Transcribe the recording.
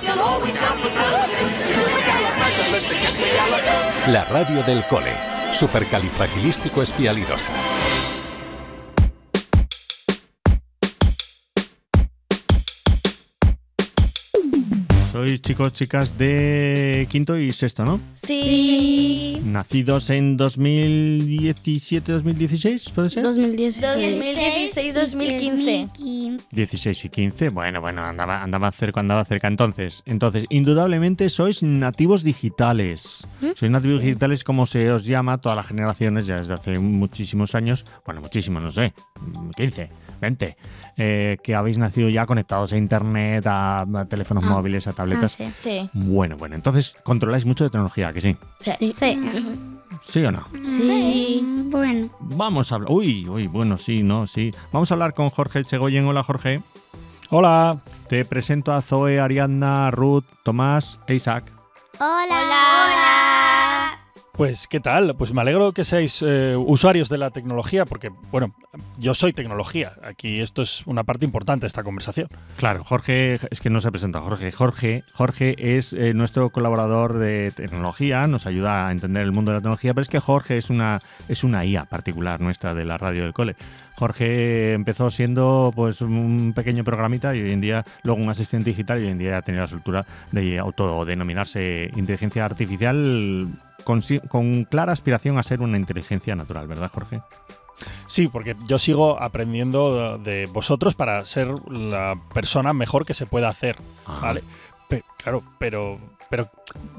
La radio del cole. Supercalifragilísticoespialidosa. Sois chicos, chicas de quinto y sexto, ¿no? Sí. Nacidos en 2017, 2016, ¿puede ser? 2016, 2015. 16 y 15, bueno, andaba cerca entonces. Entonces, indudablemente sois nativos digitales. Sois nativos digitales como se os llama a todas las generaciones ya desde hace muchísimos años. Bueno, muchísimos, no sé, 15, 20. Que habéis nacido ya conectados a internet, a teléfonos móviles, a tabletas. Sí. Bueno, entonces controláis mucho de tecnología, ¿que sí? Sí. ¿Sí o no? Sí. Bueno. Vamos a hablar. Uy, bueno, sí, no, sí. Vamos a hablar con Jorge Chegoyen. Hola, Jorge. Hola. Te presento a Zoe, Ariadna, Ruth, Tomás e Isaac. Hola. Pues, ¿qué tal? Pues me alegro que seáis usuarios de la tecnología, porque, bueno, yo soy tecnología. Aquí esto es una parte importante de esta conversación. Claro, Jorge, es que no se presenta Jorge. Jorge es nuestro colaborador de tecnología, nos ayuda a entender el mundo de la tecnología, pero es que Jorge es una IA particular nuestra de la radio del cole. Jorge empezó siendo pues un pequeño programita y hoy en día, luego un asistente digital, y hoy en día ha tenido la soltura de autodenominarse inteligencia artificial con clara aspiración a ser una inteligencia natural, ¿verdad, Jorge? Sí, porque yo sigo aprendiendo de vosotros para ser la persona mejor que se pueda hacer, ¿vale? Claro, pero